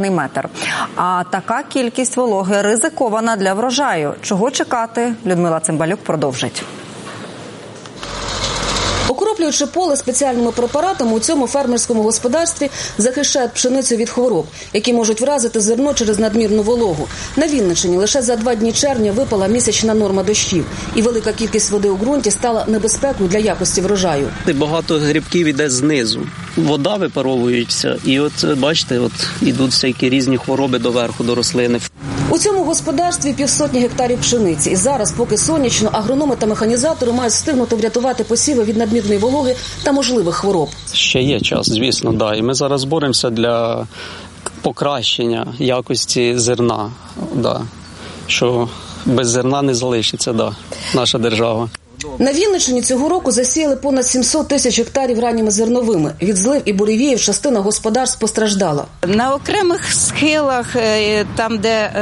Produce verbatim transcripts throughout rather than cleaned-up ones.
квадратний метр. А така кількість вологи ризикована для врожаю. Чого чекати? Людмила Цимбалюк продовжить. Окроплюючи поле спеціальними препаратами, у цьому фермерському господарстві захищають пшеницю від хвороб, які можуть вразити зерно через надмірну вологу. На Вінниччині лише за два дні червня випала місячна норма дощів, і велика кількість води у ґрунті стала небезпекою для якості врожаю. Багато грибків іде знизу. Вода випаровується, і от бачите, от ідуть всякі різні хвороби доверху, до рослини. У цьому господарстві півсотні гектарів пшениці. І зараз, поки сонячно, агрономи та механізатори мають встигнути врятувати посіви від надмірної вологи та можливих хвороб. Ще є час, звісно, да. І ми зараз боремося для покращення якості зерна, да. Що без зерна не залишиться, да, наша держава. На Вінниччині цього року засіяли понад сімсот тисяч гектарів ранніми зерновими. Від злив і буревіїв частина господарств постраждала. На окремих схилах, там де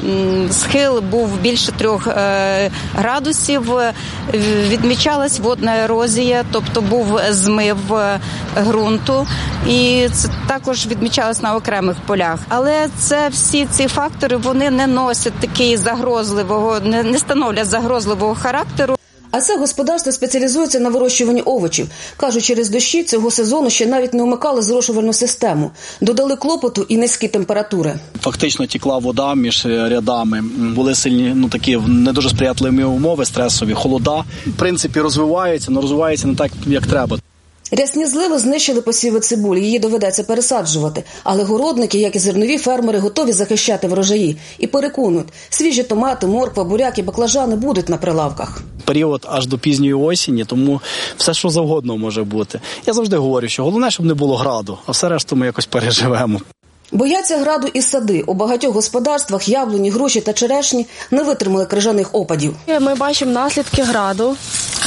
схил був більше трьох градусів, відмічалась водна ерозія, тобто був змив ґрунту, і це також відмічалось на окремих полях. Але це всі ці фактори, вони не носять такий загрозливого, не становлять загрозливого характеру. А це господарство спеціалізується на вирощуванні овочів. Кажуть, через дощі цього сезону ще навіть не вмикали зрошувальну систему. Додали клопоту і низькі температури. Фактично тікла вода між рядами. Були сильні, ну такі не дуже сприятливі умови, стресові, холода. В принципі, розвивається, але розвивається не так, як треба. Рясні зливи знищили посіви цибулі, її доведеться пересаджувати. Але городники, як і зернові фермери, готові захищати врожаї. І переконують, свіжі томати, морква, буряк і баклажани будуть на прилавках. Період аж до пізньої осені, тому все, що завгодно може бути. Я завжди говорю, що головне, щоб не було граду, а все решту ми якось переживемо. Бояться граду і сади. У багатьох господарствах яблуні, груші та черешні не витримали крижаних опадів. Ми бачимо наслідки граду.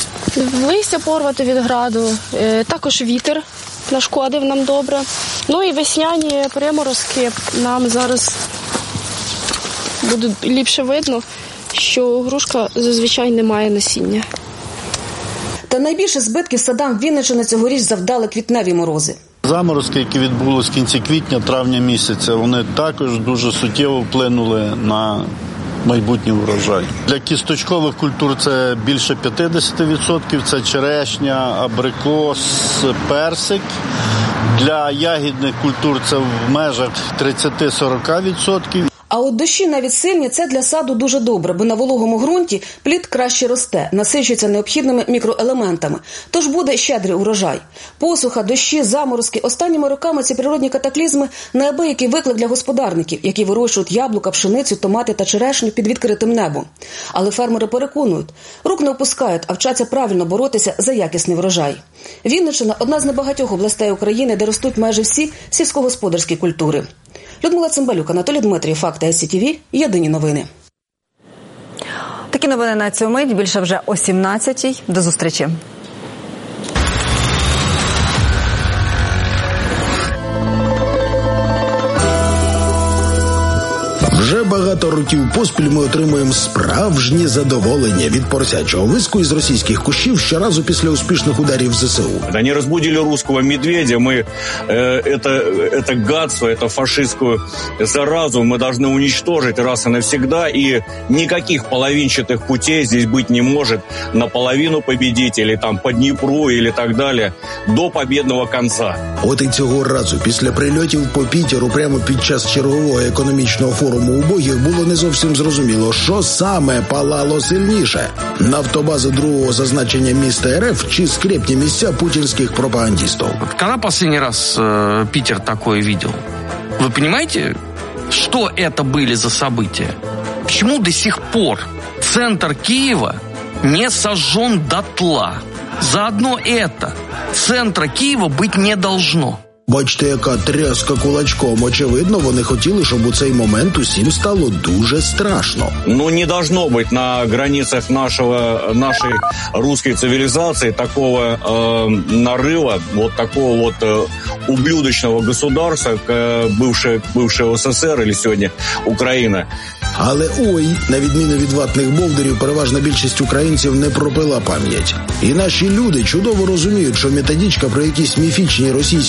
Листя порвати від граду, також вітер нашкодив нам добре. Ну і весняні приморозки нам зараз буде ліпше видно, що грушка зазвичай не має насіння. Та найбільше збитків садам Вінниччини цьогоріч завдали квітневі морози. Заморозки, які відбулись в кінці квітня, травня місяця, вони також дуже суттєво вплинули на майбутній врожай. Для кісточкових культур це більше п'ятдесят відсотків, це черешня, абрикос, персик. Для ягідних культур це в межах тридцять-сорок відсотків. А от дощі навіть сильні – це для саду дуже добре, бо на вологому ґрунті плід краще росте, насичується необхідними мікроелементами. Тож буде щедрий урожай. Посуха, дощі, заморозки – останніми роками ці природні катаклізми – неабиякий виклик для господарників, які вирощують яблука, пшеницю, томати та черешню під відкритим небом. Але фермери переконують – рук не опускають, а вчаться правильно боротися за якісний врожай. Вінниччина – одна з небагатьох областей України, де ростуть майже всі сільськогосподарські культури. Людмила Цимбалюк, Анатолій Дмитрів, Факти ес сі ті ві, єдині новини. Такі новини на цю мить, більше вже о сімнадцятій. До зустрічі. Вже багато років поспіль ми отримуємо справжнє задоволення від поросячого виску із російських кущів щоразу після успішних ударів зе се у. Они разбудили русского медведя, мы э, это, это гадство, это фашистскую заразу мы должны уничтожить раз и навсегда, и никаких половинчатых путей здесь быть не может наполовину победить, или там по Дніпру, или так далі, до побєдного кінця. От і цього разу, після прильотів по Пітеру прямо під час чергового економічного форуму убогих, було не зовсім зрозуміло, що саме палало сильніше – нафтобази другого зазначення міста ер еф чи скрепні місця путінських пропагандистів. Когда последний раз э, Питер такое видел? Вы понимаете, что это были за события? Почему до сих пор центр Киева не сожжен дотла? Заодно это центра Киева быть не должно. Бачите, яка тряска кулачком. Очевидно, вони хотіли, щоб у цей момент усім стало дуже страшно. Ну, не должно быть на границах нашего, нашей русской цивилизации такого э, нарыва, вот такого вот э, ублюдочного государства, э, бывшее, бывшее ес ес ер или сегодня Украина. Але ой, на відміну від ватних бовдурів, переважна більшість українців не пропила пам'ять. І наші люди чудово розуміють, що методичка про якісь міфічні російські відповіді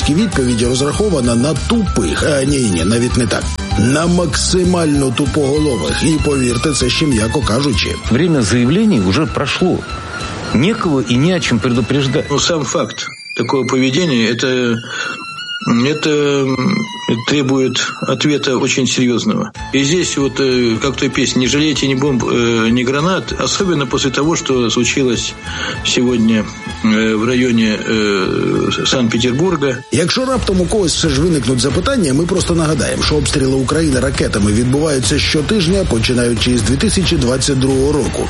відповіді розрахована на тупих, а ні, ні, навіть не так. На максимально тупоголових. І повірте, це ще м'яко кажучи. Время заявлений уже прошло. Некого и не о чем предупреждать. Ну, сам факт такого поведения, это, это требует ответа очень серьезного. И здесь вот, как в той песне, не жалейте ни бомб, ни гранат, особенно после того, что случилось сегодня в районі Санкт-Петербурга. Якщо раптом у когось все ж виникнуть запитання, ми просто нагадаємо, що обстріли України ракетами відбуваються щотижня, починаючи з дві тисячі двадцять другого року.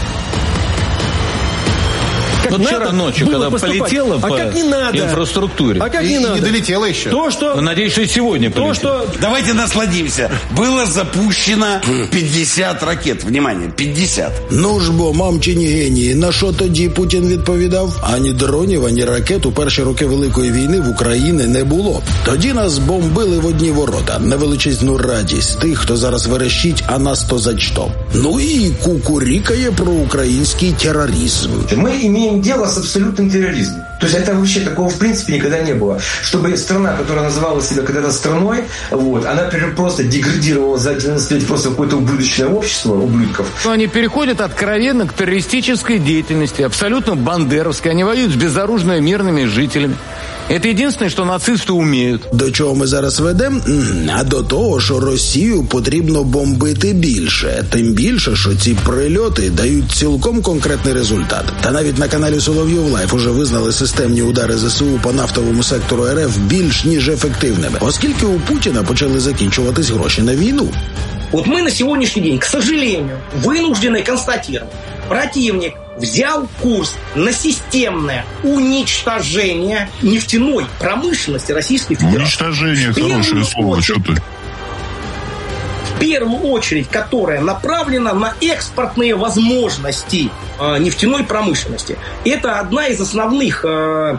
Вот вчера ночью, когда полетело а по как не надо? инфраструктуре. А как и, не надо? Не долетело еще. То, что... Но надеюсь, что и сегодня полетело. То, что... Давайте насладимся. Было запущено п'ятдесят ракет. Внимание, п'ятдесят. Ну ж бо, мамчині генії, на що тоді Путін відповідав? Ані дронів, ані ракет у перші роки Великої війни в Україні не було. Тоді нас бомбили в одні ворота. На величезну радість тих, хто зараз верещить, а нас то за що. Ну і кукурікає про український терроризм. Мы имеем дело с абсолютным терроризмом. То есть это вообще такого в принципе никогда не было. Чтобы страна, которая называла себя когда-то страной, вот, она просто деградировала за одиннадцать лет просто в какое-то ублюдочное общество ублюдков. Они переходят откровенно к террористической деятельности, абсолютно бандеровской. Они воюют с безоружными мирными жителями. Это единственное, що нацисти вміють. До чого ми зараз ведемо? А до того, що Росію потрібно бомбити більше. Тим більше, що ці прильоти дають цілком конкретний результат. Та навіть на каналі Соловйов Лайф уже визнали системні удари ЗСУ по нафтовому сектору РФ більш ніж ефективними. Оскільки у Путіна почали закінчуватись гроші на війну. Вот мы на сегодняшний день, к сожалению, вынуждены констатировать, противник взял курс на системное уничтожение нефтяной промышленности Российской Федерации. Уничтожение, хорошее слово, что ты? В первую очередь, которая направлена на экспортные возможности э, нефтяной промышленности. Это одна из основных э,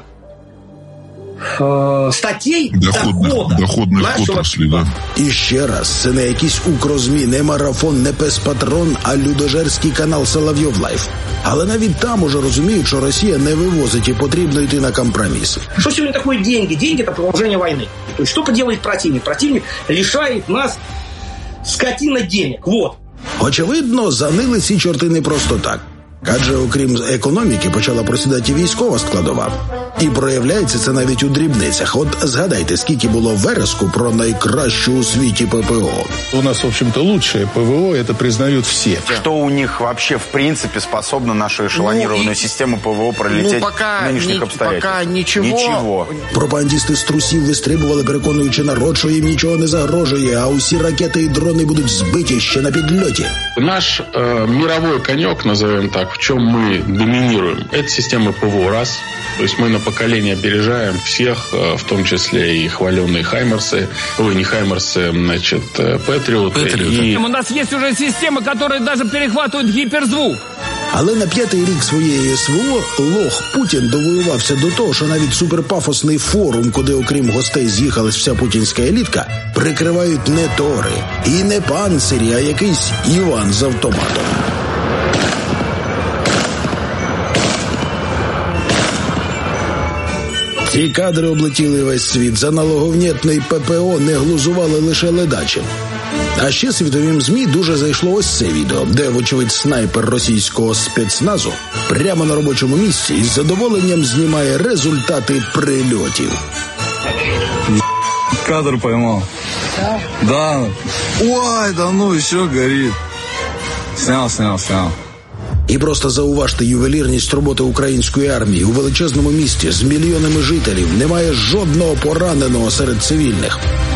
э, статей доходных, дохода доходных нашего... отраслей, да. І ще раз, це не якийсь укрозмі, не марафон, не пес-патрон, а людожерський канал Соловйов Лайф. Але навіть там уже розуміють, що Росія не вивозить і потрібно йти на компроміс. Что сегодня такое деньги? Деньги – это продолжение войны. То есть что делает противник? Противник лишает нас скотина денег. Вот. Очевидно, занили ці чорти не просто так. Адже окрім економіки почала просідати військова складова. І проявляється це навіть у дрібницях. От згадайте, скільки було вереску про найкращу у світі ППО. У нас, в общем-то, лучшее ПВО, это признают все. Что у них вообще, в принципе, способна нашу эшелонированную ну, систему ПВО пролететь ну, пока, в нынешних обстоятельствах? Пока ничего. Ничего. Пропагандисти з трусів вистрибували, переконуючи народ, що їм нічого не загрожує, а усі ракети і дрони будуть збиті ще на підльоті. Наш э, мировой конек, назовем так, в чем мы доминируем, это система ПВО, раз. То есть мы на поколение опережаем всех, в том числе и хваленные Хаймерсы, ой, не Хаймерсы, значит, Патриоты. И... У нас есть уже система, которая даже перехватывает гиперзвук. Але на п'ятий рік своєї СВО лох Путін довоювався до того, що навіть суперпафосний форум, куди окрім гостей з'їхалась вся путінська елітка, прикривають не тори і не панцирі, а якийсь Іван з автоматом. Ці кадри облетіли весь світ. За налоговнєтний ППО не глузували лише ледачі. А ще світовим ЗМІ дуже зайшло ось це відео, де, вочевидь, снайпер російського спецназу прямо на робочому місці із задоволенням знімає результати прильотів. Кадр поймал. Да. Ой, да ну еще горит. Снял, снял, снял. І просто зауважте ювелірність роботи української армії. У величезному місті з мільйонами жителів немає жодного пораненого серед цивільних.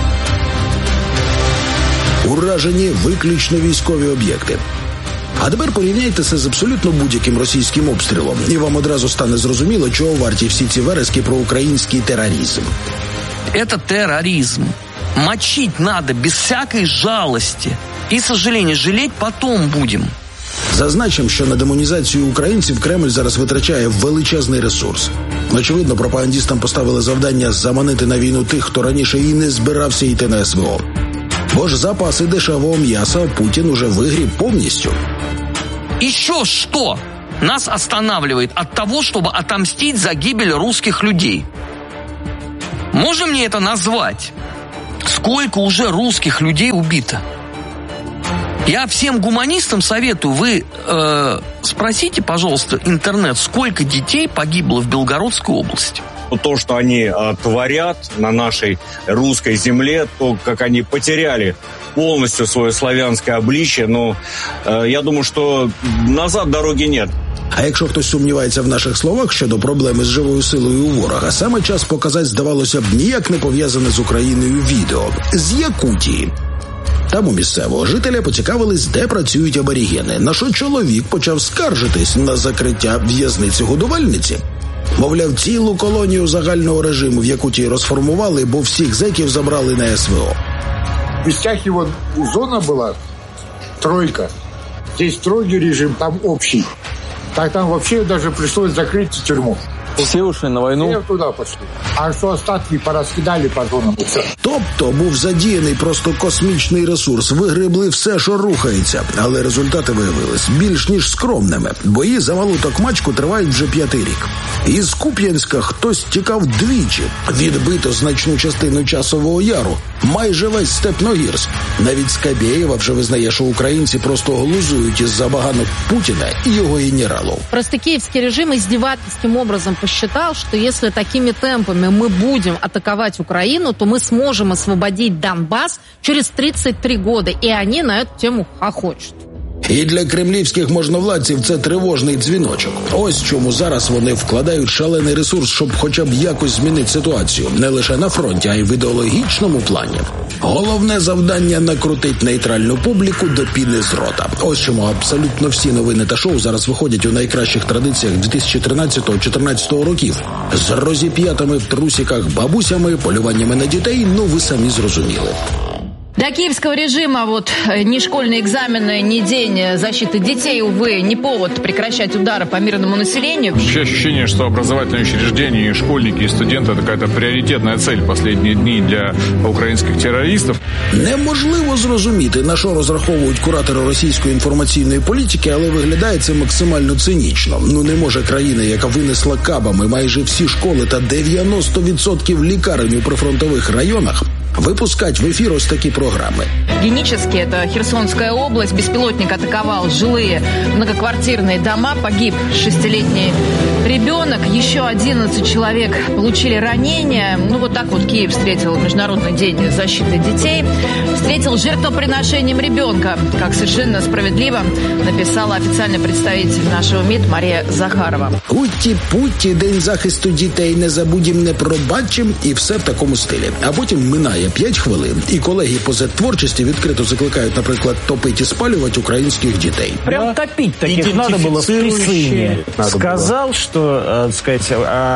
Уражені виключно військові об'єкти. А тепер порівняйте це з абсолютно будь-яким російським обстрілом. І вам одразу стане зрозуміло, чого варті всі ці верески про український терроризм. Это терроризм. Мочить надо без всякой жалости. И, к сожалению, жалеть потом будем. Зазначимо, що на демонізацію українців Кремль зараз витрачає величезний ресурс. Очевидно, пропагандистам поставили завдання заманити на війну тих, хто раніше і не збирався йти на СВО. Бо ж запаси дешевого м'яса Путін уже вигріб повністю. Еще что нас останавливает от того, чтобы отомстить за гибель русских людей? Можно мне это назвать? Сколько уже русских людей убито? Я всем гуманистам советую, вы э, спросите, пожалуйста, интернет, сколько детей погибло в Белгородской области. То, что они э, творят на нашей русской земле, то, как они потеряли полностью свое славянское обличие, ну, э, я думаю, что назад дороги нет. А якщо хтось сумнівається в наших словах щодо проблеми з живою силою у ворога, саме час показати, здавалося б, ніяк не пов'язане з Україною відео. З Якутії. Там у місцевого жителя поцікавились, де працюють аборігени, на що чоловік почав скаржитись на закриття в'язниці-годувальниці. Мовляв, цілу колонію загального режиму в Якутії розформували, бо всіх зеків забрали на ес ве о. В Пестяхе вот зона была, тройка. Здесь строгий режим, там общий. Так там вообще даже пришлось закрыть тюрьму. Все ушли на війну? Все туди пішли. А що остатки порозкидали по зонам. Тобто був задіяний просто космічний ресурс, вигребли все, що рухається. Але результати виявились більш ніж скромними. Бої за малу Токмачку тривають вже п'ятий рік. Із Куп'янська хтось тікав двічі. Відбито значну частину Часового Яру. Майже весь Степногірськ. Навіть Скабєєва вже визнає, що українці просто глузують із забаганок Путіна і його генералів. Просто киевский режим издевательским образом посчитал, что если такими темпами мы будем атаковать Украину, то мы сможем освободить Донбасс через тридцать три года. И они на эту тему хохочут. І для кремлівських можновладців це тривожний дзвіночок. Ось чому зараз вони вкладають шалений ресурс, щоб хоча б якось змінити ситуацію. Не лише на фронті, а й в ідеологічному плані. Головне завдання – накрутить нейтральну публіку до піни з рота. Ось чому абсолютно всі новини та шоу зараз виходять у найкращих традиціях дві тисячі тринадцятого-чотирнадцятого років. З розіп'ятими в трусиках бабусями, полюваннями на дітей, ну ви самі зрозуміли. Для киевского режима вот ни школьные экзамены, ни день защиты детей, увы, не повод прекращать удары по мирному населению. Вообще ощущение, что образовательные учреждения, и школьники, и студенты – это какая-то приоритетная цель в последние дни для украинских террористов. Неможливо зрозуміти, на що розраховують куратори російської інформаційної політики, але виглядає це максимально цинічно. Ну не може країна, яка винесла кабами майже всі школи та дев'яносто відсотків лікарень у прифронтових районах, выпускать в эфир ось такие программы. Генически, это Херсонская область, беспилотник атаковал жилые многоквартирные дома, погиб шестилетний ребенок, еще одиннадцать человек получили ранения. Ну вот так вот Киев встретил Международный день защиты детей, встретил жертвоприношением ребенка, как совершенно справедливо написала официальный представитель нашего МИД Мария Захарова. Путті-путті, День захисту дітей, не забудем, не пробачим, і все в такому стилі. А потім минає п'ять хвилин, і колеги по зет-творчості відкрито закликають, наприклад, топити і спалювати українських дітей. Прям топить таких надо было в Присыне. Сказал, что, так сказать,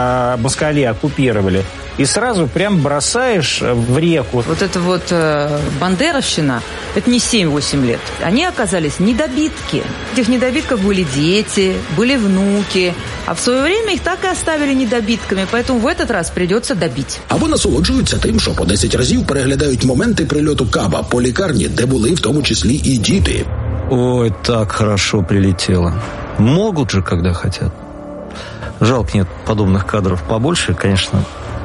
москали оккупировали, и сразу прям бросаешь в реку. Вот это вот э, бандеровщина, это не семь-восемь лет. Они оказались недобитки. Этих недобитков были дети, были внуки. А в свое время их так и оставили недобитками. Поэтому в этот раз придется добить. Або насолоджуються тим, що по десять разів переглядають моменти прильоту каба по лікарні, де були в тому числі і діти. Ой, так хорошо прилетело. Могут же, когда хотят. Жалко, нет подобных кадров побольше, конечно.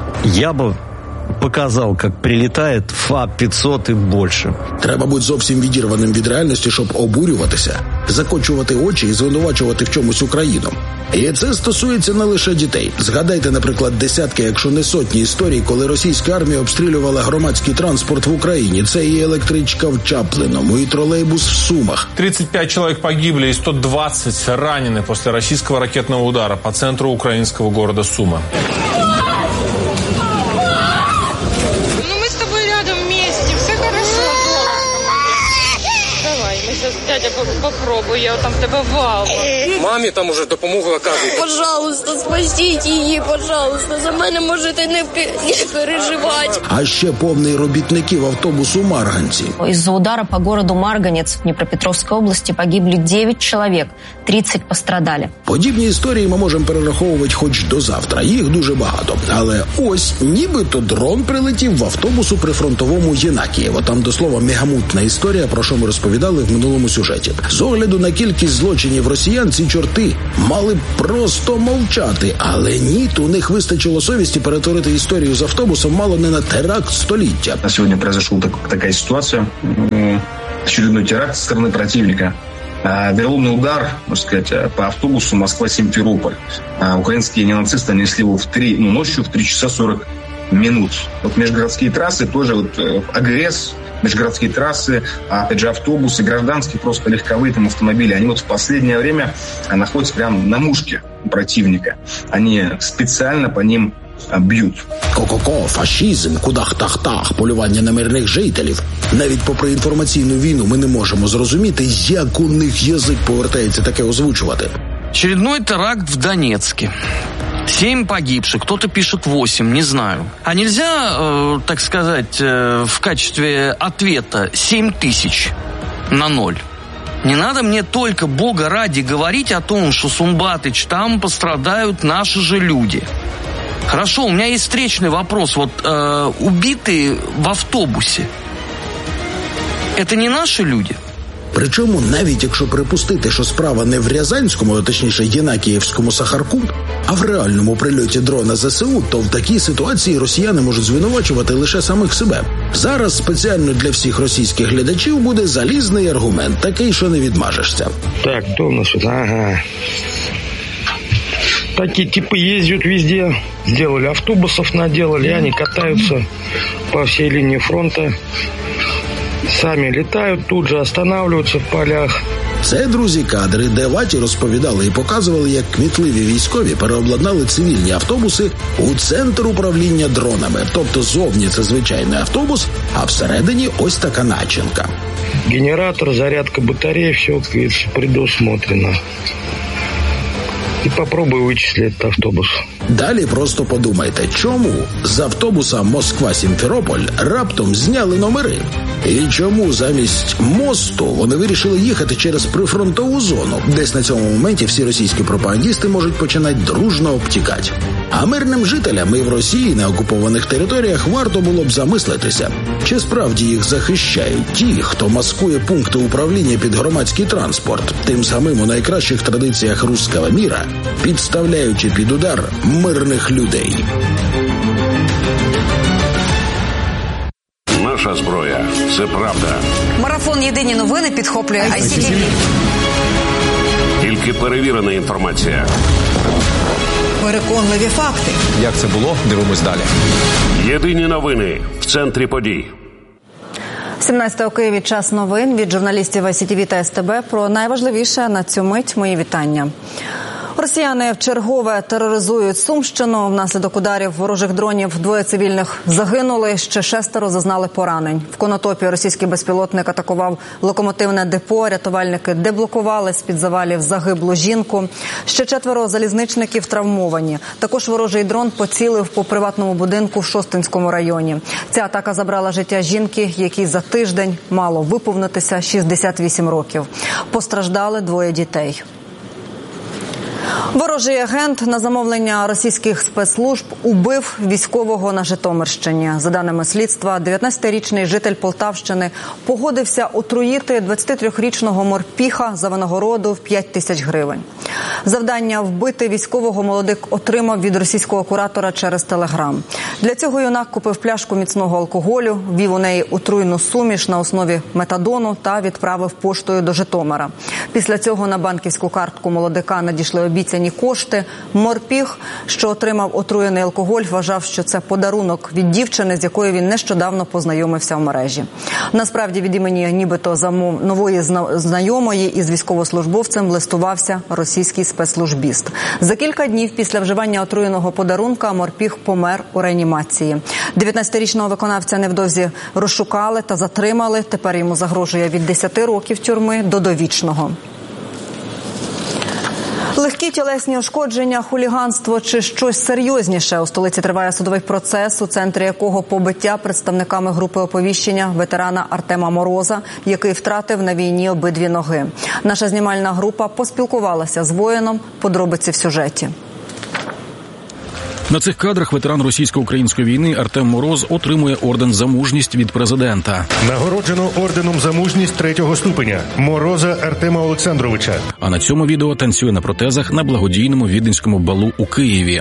Я бы показав, як прилітає ФАП п'ятсот і більше. Треба бути зовсім відірваним від реальності, щоб обурюватися, закочувати очі і звинувачувати в чомусь Україну. І це стосується не лише дітей. Згадайте, наприклад, десятки, якщо не сотні історій, коли російська армія обстрілювала громадський транспорт в Україні. Це і електричка в Чаплиному, і тролейбус в Сумах. тридцать пять человек погибли и сто двадцать ранены после российского ракетного удара по центру украинского города Сума. Дядя, попробуй, я там тебе валу. Мамі там уже допомогу оказують. Пожалуйста, спасіть її, пожалуйста. За мене можете не, не переживати. А ще повний робітників автобусу Марганці. Из-за удара по городу Марганец в Днепропетровской области погибли девять человек, тридцать пострадали. Подібні історії ми можемо перераховувати хоч до завтра. Їх дуже багато. Але ось нібито дрон прилетів в автобус у прифронтовому Єнакієво. Там, до слова, мегамутна історія, про що ми розповідали в минулому сюжеті. сюжеті. З огляду на кількість злочинів росіян, ці чорти мали б просто мовчати. Але ні, у них вистачило совісті перетворити історію з автобусом мало не на теракт століття. Сегодня произошла так, такая ситуация. Очередной теракт со стороны противника. Вероломный удар, можно сказать, по автобусу Москва-Симферополь. Украинские неонацисты нанесли его в три, ну, ночью в три часа сорок минут. Вот межгородские трассы тоже вот агресс, межгородские трассы, опять же автобусы, гражданские, просто легковые там автомобили, они вот в последнее время находятся прямо на мушке противника. Они специально по ним б'ють. Ко-ко-ко, фашизм, кудах-тах-тах, полювання на мирних жителів. Навіть попри інформаційну війну ми не можемо зрозуміти, як у них язик повертається таке озвучувати. Очередной теракт в Донецке. Семь погибших, кто-то пишет восемь, не знаю. А нельзя, э, так сказать, э, в качестве ответа семь тысяч на ноль? Не надо мне только, Бога ради, говорить о том, что Сумбатыч, там пострадают наши же люди. Хорошо, у меня есть встречный вопрос. Вот э, убитые в автобусе, это не наши люди? Причому, навіть якщо припустити, що справа не в Рязанському, а точніше Єнакіївському Сахарку, а в реальному прильоті дрона ЗСУ, то в такій ситуації росіяни можуть звинувачувати лише самих себе. Зараз спеціально для всіх російських глядачів буде залізний аргумент, такий, що не відмажешся. Так, хто у нас тут? Ага. Такие типы ездят везде, сделали автобусов, наделали, они катаются по всей линии фронта, сами летают, тут же останавливаются в полях. Це, друзі, кадри, де ваті розповідали і показували, як кмітливі військові переобладнали цивільні автобуси у центр управління дронами. Тобто зовні це звичайний автобус, а всередині ось така начинка. Генератор, зарядка батареи, все предусмотрено. І попробуй вичислити автобус. Далі просто подумайте, чому з автобуса Москва-Сімферополь раптом зняли номери? І чому замість мосту вони вирішили їхати через прифронтову зону? Десь на цьому моменті всі російські пропагандісти можуть починати дружно обтікати. А мирним жителям і в Росії на окупованих територіях варто було б замислитися, чи справді їх захищають ті, хто маскує пункти управління під громадський транспорт, тим самим у найкращих традиціях руського міра, підставляючи під удар мирних людей. Наша зброя – це правда. Марафон «Єдині новини» підхоплює ай сі ті ві. Тільки перевірена інформація. Переконливі факти. Як це було? Дивимось далі. Єдині новини в центрі подій. сімнадцята у Києві. Час новин від журналістів ай сі ті ві та ес те бе. Про найважливіше на цю мить мої вітання. Росіяни вчергове тероризують Сумщину. Внаслідок ударів ворожих дронів двоє цивільних загинули, ще шестеро зазнали поранень. В Конотопі російський безпілотник атакував локомотивне депо. Рятувальники деблокували з-під завалів загиблу жінку. Ще четверо залізничників травмовані. Також ворожий дрон поцілив по приватному будинку в Шостинському районі. Ця атака забрала життя жінки, якій за тиждень мало виповнитися шістдесят вісім років. Постраждали двоє дітей. Ворожий агент на замовлення російських спецслужб убив військового на Житомирщині. За даними слідства, дев'ятнадцятирічний житель Полтавщини погодився отруїти двадцятитрирічного морпіха за винагороду в п'ять тисяч гривень. Завдання вбити військового молодик отримав від російського куратора через телеграм. Для цього юнак купив пляшку міцного алкоголю, ввів у неї отруйну суміш на основі метадону та відправив поштою до Житомира. Після цього на банківську картку молодика надійшли обіцяні кошти. Морпіх, що отримав отруєний алкоголь, вважав, що це подарунок від дівчини, з якою він нещодавно познайомився в мережі. Насправді, від імені нібито замов... нової знайомої із військовослужбовцем листувався російський спецслужбіст. За кілька днів після вживання отруєного подарунка морпіх помер у реанімації. дев'ятнадцятирічного виконавця невдовзі розшукали та затримали. Тепер йому загрожує від десяти років тюрми до довічного. Легкі тілесні ушкодження, хуліганство чи щось серйозніше. У столиці триває судовий процес, у центрі якого побиття представниками групи оповіщення ветерана Артема Мороза, який втратив на війні обидві ноги. Наша знімальна група поспілкувалася з воїном. Подробиці в сюжеті. На цих кадрах ветеран російсько-української війни Артем Мороз отримує орден за мужність від президента. Нагороджено орденом за мужність третього ступеня Мороза Артема Олександровича. А на цьому відео танцює на протезах на благодійному віденському балу у Києві.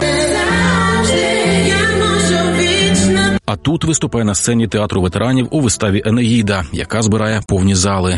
А тут виступає на сцені театру ветеранів у виставі «Енеїда», яка збирає повні зали.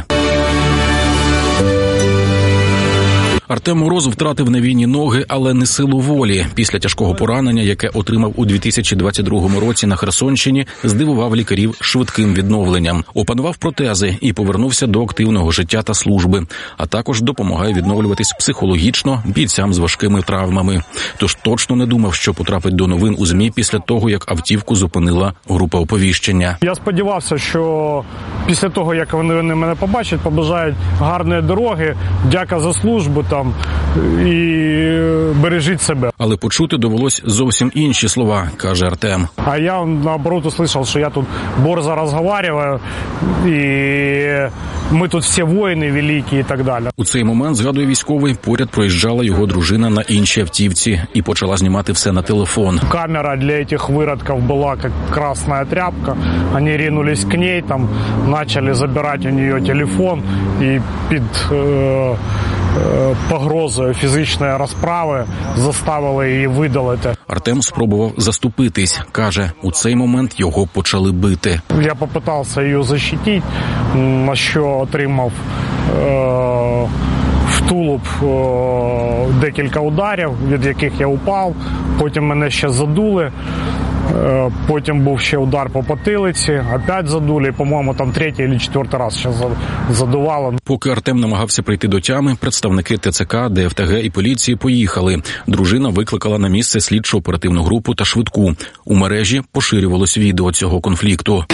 Артем Мороз втратив на війні ноги, але не силу волі. Після тяжкого поранення, яке отримав у дві тисячі двадцять другому році на Херсонщині, здивував лікарів швидким відновленням. Опанував протези і повернувся до активного життя та служби, а також допомагає відновлюватись психологічно бійцям з важкими травмами. Тож точно не думав, що потрапить до новин у ЗМІ після того, як автівку зупинила група оповіщення. Я сподівався, що після того, як вони мене побачать, побажають гарної дороги, дяка за службу там і бережіть себе. Але почути довелось зовсім інші слова, каже Артем. А я, наоборот, услышал, що я тут борзо розмовляю, і ми тут всі воїни великі і так далі. У цей момент, згадує військовий, поряд проїжджала його дружина на іншій автівці і почала знімати все на телефон. Камера для цих виродків була як красна тряпка. Вони ринулись к ней, там, почали забирати у неї телефон і під е, погрозою фізичної розправи заставили її видалити. Артем спробував заступитись. Каже, у цей момент його почали бити. Я попитався її захистити, на що отримав е- в тулуб е- декілька ударів, від яких я упав. Потім мене ще задули. Потім був ще удар по потилиці, опять задули, по-моєму, там третій або четвертий раз ще задувало. Поки Артем намагався прийти до тями, представники ТЦК, ДФТГ і поліції поїхали. Дружина викликала на місце слідчо-оперативну групу та швидку. У мережі поширювалось відео цього конфлікту.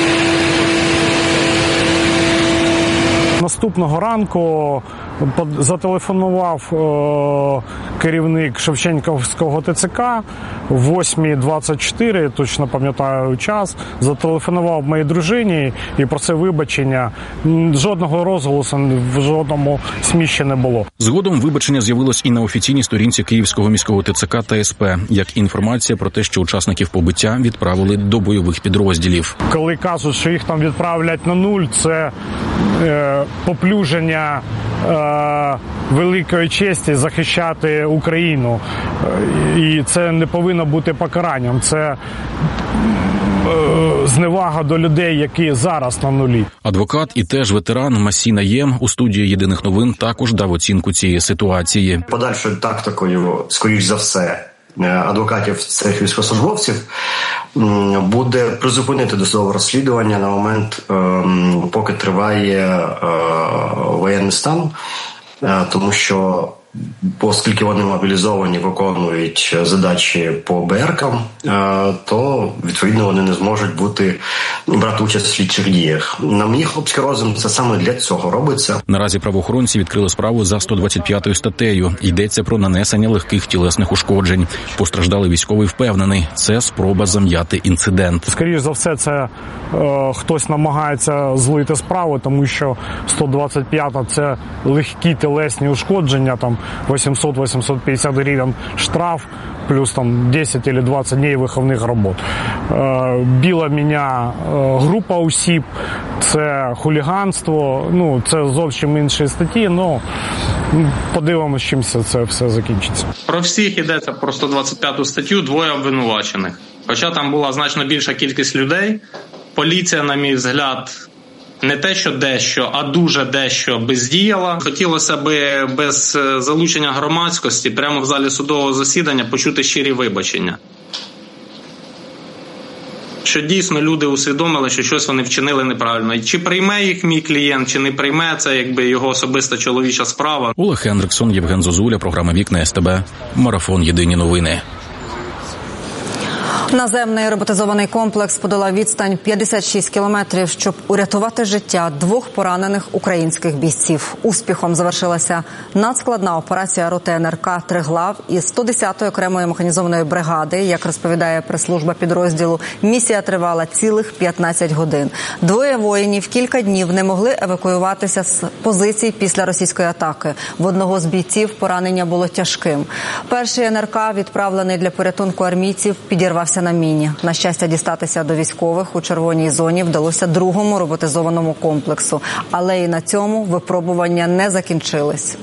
Наступного ранку зателефонував е, керівник Шевченківського ТЦК в восьма двадцять чотири, точно пам'ятаю час, зателефонував моїй дружині і просив вибачення. Жодного розголосу в жодному СМІ ще не було. Згодом вибачення з'явилось і на офіційній сторінці Київського міського ТЦК та СП, як інформація про те, що учасників побиття відправили до бойових підрозділів. Коли кажуть, що їх там відправлять на нуль, це е, поплюження е, великої честі захищати Україну. І це не повинно бути покаранням. Це е, зневага до людей, які зараз на нулі. Адвокат і теж ветеран Масій Наєм у студії «Єдиних новин» також дав оцінку цієї ситуації. Подальшою тактикою, скоріш за все, адвокатів цих військовослужбовців буде призупинити досудове розслідування на момент, поки триває воєнний стан, тому що оскільки вони мобілізовані, виконують задачі по БРКам, то, відповідно, вони не зможуть бути брати участь в слідчих діях. На мій хлопський розум, це саме для цього робиться. Наразі правоохоронці відкрили справу за сто двадцять п'ятою статтею. Йдеться про нанесення легких тілесних ушкоджень. Постраждалий військовий впевнений, це спроба зам'яти інцидент. Скоріше за все, це е, хтось намагається злити справу, тому що сто двадцять п'ята – це легкі тілесні ушкодження, там вісімсот - вісімсот п'ятдесят гривень штраф, плюс там десять або двадцять днів виховних робот. Е, біла мене група осіб, це хуліганство, ну, це зовсім інші статті, ну, подивимося, чим це все закінчиться. Про всіх йдеться про сто двадцять п'яту статтю, двоє обвинувачених. Хоча там була значно більша кількість людей, поліція, на мій взгляд, не те, що дещо, а дуже дещо бездіяла. Хотілося би без залучення громадськості прямо в залі судового засідання почути щирі вибачення. Що дійсно люди усвідомили, що щось вони вчинили неправильно. І чи прийме їх мій клієнт, чи не прийме, це якби його особиста чоловіча справа. Олег Хендриксон, Євген Зозуля, програма «Вікна СТБ», Марафон «Єдині новини». Наземний роботизований комплекс подолав відстань п'ятдесят шість кілометрів, щоб урятувати життя двох поранених українських бійців. Успіхом завершилася надскладна операція роти ен ер ка «Триглав» із сто десятої окремої механізованої бригади. Як розповідає прес-служба підрозділу, місія тривала цілих п'ятнадцять годин. Двоє воїнів кілька днів не могли евакуюватися з позицій після російської атаки. В одного з бійців поранення було тяжким. Перший ен ер ка, відправлений для порятунку армійців, підірвався на міні. На щастя, дістатися до військових у червоній зоні вдалося другому роботизованому комплексу. Але і на цьому випробування не закінчились.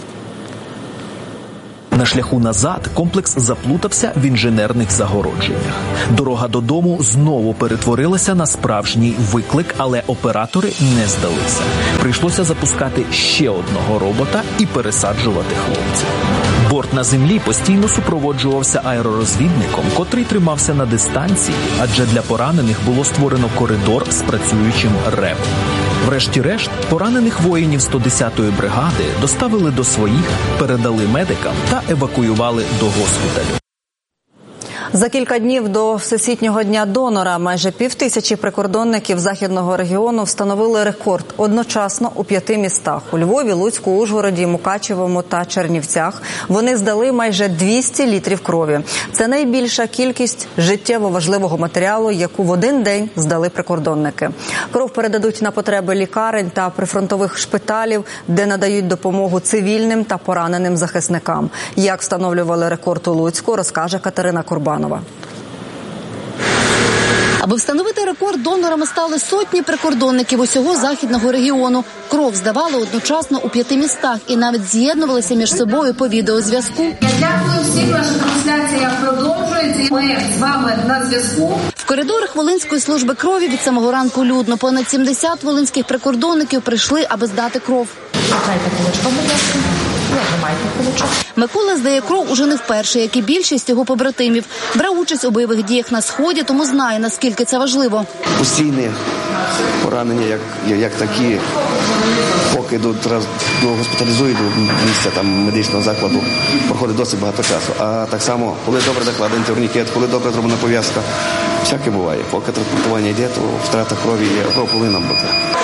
На шляху назад комплекс заплутався в інженерних загородженнях. Дорога додому знову перетворилася на справжній виклик, але оператори не здалися. Прийшлося запускати ще одного робота і пересаджувати хлопців. Борт на землі постійно супроводжувався аеророзвідником, котрий тримався на дистанції, адже для поранених було створено коридор з працюючим ребом. Врешті-решт, поранених воїнів сто десятої бригади доставили до своїх, передали медикам та евакуювали до госпіталю. За кілька днів до Всесвітнього дня донора майже півтисячі прикордонників Західного регіону встановили рекорд одночасно у п'яти містах – у Львові, Луцьку, Ужгороді, Мукачевому та Чернівцях. Вони здали майже двісті літрів крові. Це найбільша кількість життєво важливого матеріалу, яку в один день здали прикордонники. Кров передадуть на потреби лікарень та прифронтових шпиталів, де надають допомогу цивільним та пораненим захисникам. Як встановлювали рекорд у Луцьку, розкаже Катерина Курбанова. Аби встановити рекорд, донорами стали сотні прикордонників усього Західного регіону. Кров здавали одночасно у п'яти містах і навіть з'єднувалися між собою по відеозв'язку. Я дякую всім, наша трансляція продовжується. Ми з вами на зв'язку. В коридорах Волинської служби крові від самого ранку людно. Понад сімдесят волинських прикордонників прийшли, аби здати кров. Микола здає кров уже не вперше, як і більшість його побратимів. Брав участь у бойових діях на Сході, тому знає, наскільки це важливо. Постійні поранення, як, як такі, поки до, до госпіталізують до місця там, медичного закладу, проходить досить багато часу. А так само, коли добре накладений турнікет, коли добре зроблена пов'язка, всяке буває. Поки транспортування йде, то втрата крові є, кров повинна бути.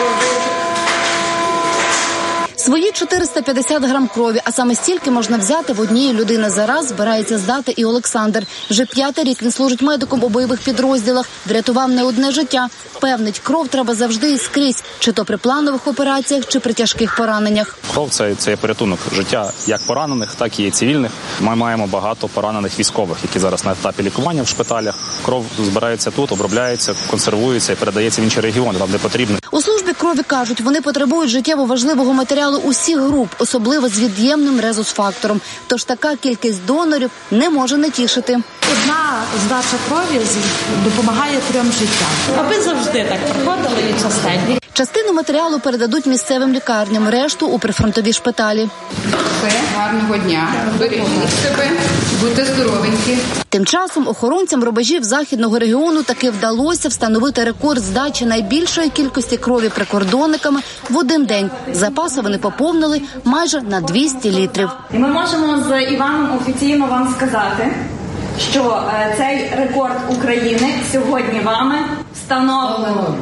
Свої чотириста п'ятдесят грам крові, а саме стільки можна взяти в однієї людини за раз, збирається здати і Олександр. Вже п'ятий рік він служить медиком у бойових підрозділах, врятував не одне життя. Певнить, кров треба завжди і скрізь, чи то при планових операціях, чи при тяжких пораненнях. Кров – це, це порятунок життя як поранених, так і цивільних. Ми маємо багато поранених військових, які зараз на етапі лікування в шпиталях. Кров збирається тут, обробляється, консервується і передається в інші регіони, там де потрібно. У службі крові кажуть, вони потребують життєво важливого матеріалу усіх груп, особливо з від'ємним резус-фактором. Тож така кількість донорів не може не тішити. Одна здача крові допомагає трьом життям. Аби завжди так приходили і частенько. Частину матеріалу передадуть місцевим лікарням, решту – у прифронтові шпиталі. Все, гарного дня. Бережіть себе, будьте здоровенькі. Тим часом охоронцям рубежів Західного регіону таки вдалося встановити рекорд здачі найбільшої кількості крові прикордонниками в один день. Запаси вони поповнили майже на двісті літрів. І ми можемо з Іваном офіційно вам сказати, що е, цей рекорд України сьогодні вами встановлено.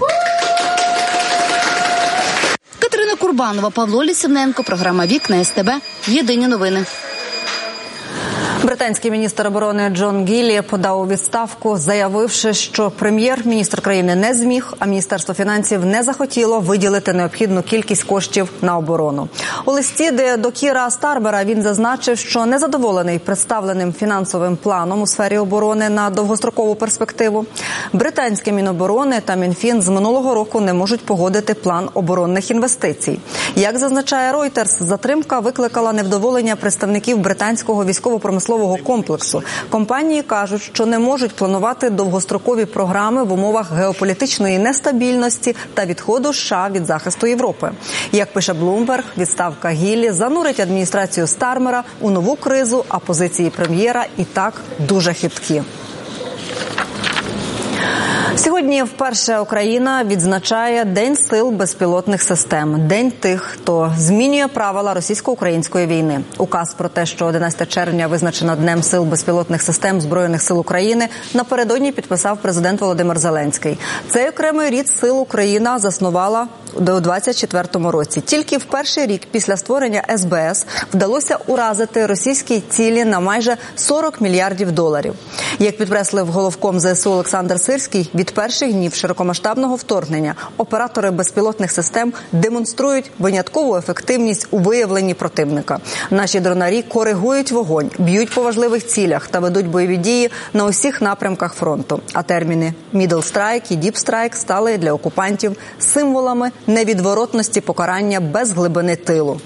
Катерина Курбанова, Павло Лісівненко, програма «Вікна СТБ». Єдині новини. Британський міністр оборони Джон Гіллі подав у відставку, заявивши, що прем'єр-міністр країни не зміг, а Міністерство фінансів не захотіло виділити необхідну кількість коштів на оборону. У листі, де до Кіра Стармера, він зазначив, що незадоволений представленим фінансовим планом у сфері оборони на довгострокову перспективу. Британське Міноборони та Мінфін з минулого року не можуть погодити план оборонних інвестицій. Як зазначає Reuters, затримка викликала невдоволення представників британського військово-промислового комплексу. Компанії кажуть, що не можуть планувати довгострокові програми в умовах геополітичної нестабільності та відходу США від захисту Європи. Як пише Bloomberg, відставка Гіллі занурить адміністрацію Стармера у нову кризу, а позиції прем'єра і так дуже хиткі. Сьогодні вперше Україна відзначає День сил безпілотних систем. День тих, хто змінює правила російсько-української війни. Указ про те, що одинадцяте червня визначено Днем сил безпілотних систем Збройних сил України, напередодні підписав президент Володимир Зеленський. Цей окремий рід сил Україна заснувала у двадцять четвертому році. Тільки в перший рік після створення ес бе ес вдалося уразити російські цілі на майже сорок мільярдів доларів. Як підкреслив головком зе ес у Олександр Сирський, від перших днів широкомасштабного вторгнення оператори безпілотних систем демонструють виняткову ефективність у виявленні противника. Наші дронарі коригують вогонь, б'ють по важливих цілях та ведуть бойові дії на усіх напрямках фронту. А терміни «middle strike» і «deep strike» стали для окупантів символами невідворотності покарання без глибини тилу.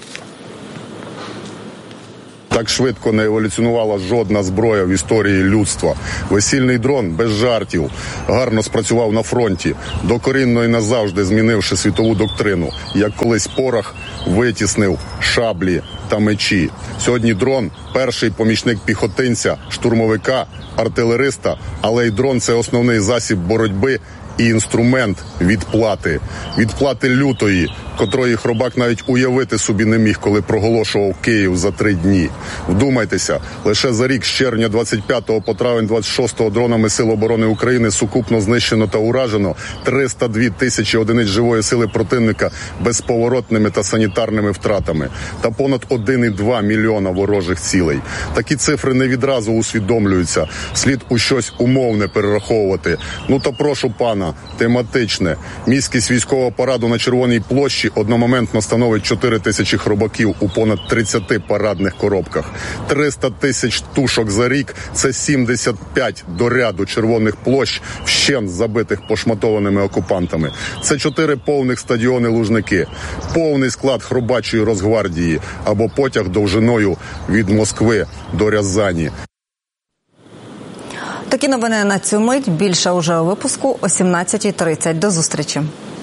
Так швидко не еволюціонувала жодна зброя в історії людства. Весільний дрон, без жартів, гарно спрацював на фронті, докорінно і назавжди змінивши світову доктрину. Як колись порох витіснив шаблі та мечі. Сьогодні дрон – перший помічник піхотинця, штурмовика, артилериста, але й дрон – це основний засіб боротьби і інструмент відплати. Відплати лютої, котрої Хробак навіть уявити собі не міг, коли проголошував Київ за три дні. Вдумайтеся, лише за рік з червня двадцять п'ятого по травень двадцять шостого дронами Сил оборони України сукупно знищено та уражено триста дві тисячі одиниць живої сили противника безповоротними та санітарними втратами та понад один цілих два мільйона ворожих цілей. Такі цифри не відразу усвідомлюються. Слід у щось умовне перераховувати. Ну та прошу пана, тематичне. Міськість військового параду на Червоній площі одномоментно становить чотири тисячі хробаків у понад тридцяти парадних коробках. триста тисяч тушок за рік – це сімдесят п'ять до ряду червоних площ, вщент забитих пошматованими окупантами. Це чотири повних стадіони Лужники, повний склад хробачої Росгвардії або потяг довжиною від Москви до Рязані. Такі новини на цю мить. Більше уже у випуску о сімнадцятій тридцять. До зустрічі.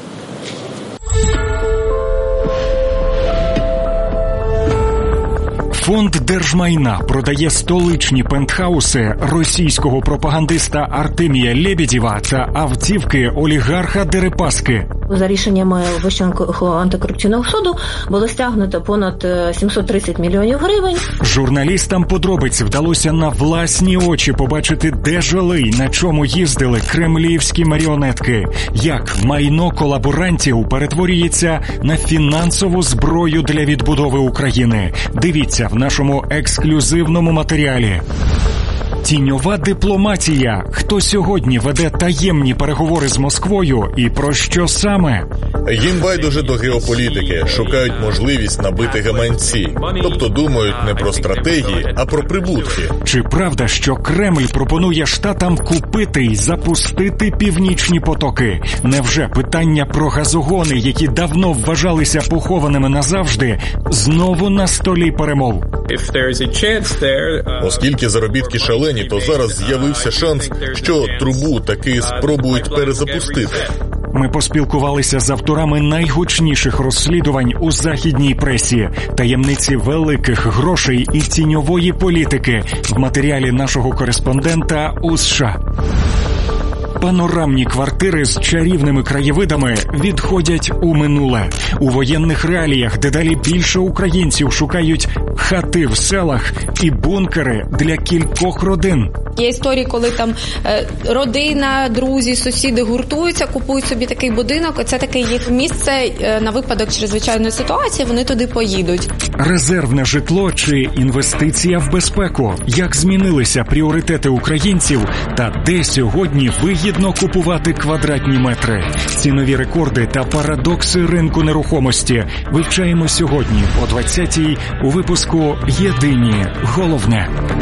Фонд держмайна продає столичні пентхауси російського пропагандиста Артемія Лебедєва та автівки олігарха Дерипаски. За рішеннями Вищого антикорупційного суду було стягнуто понад сімсот тридцять мільйонів гривень. Журналістам подробиць вдалося на власні очі побачити, де жили й на чому їздили кремлівські маріонетки. Як майно колаборантів перетворюється на фінансову зброю для відбудови України. Дивіться в нашому ексклюзивному матеріалі. Тіньова дипломатія. Хто сьогодні веде таємні переговори з Москвою і про що саме? Їм байдуже до геополітики, шукають можливість набити гаманці. Тобто думають не про стратегії, а про прибутки. Чи правда, що Кремль пропонує штатам купити й запустити північні потоки? Невже питання про газогони, які давно вважалися похованими назавжди, знову на столі перемов? Оскільки заробітки шалені, то зараз з'явився шанс, що трубу таки спробують перезапустити. Ми поспілкувалися з авторами найгучніших розслідувань у західній пресі, таємниці великих грошей і тіньової політики в матеріалі нашого кореспондента у США. Панорамні квартири з чарівними краєвидами відходять у минуле. У воєнних реаліях дедалі більше українців шукають хати в селах і бункери для кількох родин. Є історії, коли там е, родина, друзі, сусіди гуртуються, купують собі такий будинок. Оце таке їх місце е, на випадок чрезвичайної ситуації, вони туди поїдуть. Резервне житло чи інвестиція в безпеку? Як змінилися пріоритети українців та де сьогодні вигідно купувати квадратні метри? Цінові рекорди та парадокси ринку нерухомості вивчаємо сьогодні о двадцятій у випуску «Єдині головне».